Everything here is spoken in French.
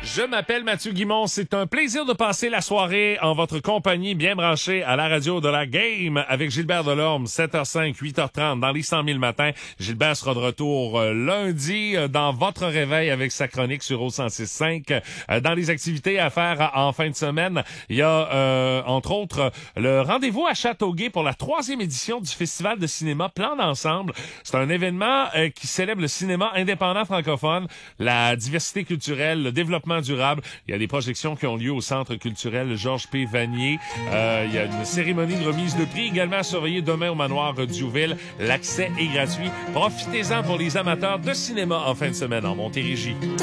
Je m'appelle Mathieu Guimond. C'est un plaisir de passer la soirée en votre compagnie, bien branchée à la radio de la Game avec Gilbert Delorme, 7h05, 8h30 dans les 100 000 matins. Gilbert sera de retour lundi dans votre réveil avec sa chronique sur O106.5. Dans les activités à faire en fin de semaine, il y a entre autres le rendez-vous à Châteauguay pour la 3e édition du Festival de cinéma Plan d'ensemble. C'est un événement qui célèbre le cinéma indépendant francophone, la diversité culturelle, le développement durable. Il y a des projections qui ont lieu au Centre culturel Georges P. Vanier. Il y a une cérémonie de remise de prix également à surveiller demain au manoir Diouville. L'accès est gratuit. Profitez-en pour les amateurs de cinéma en fin de semaine en Montérégie.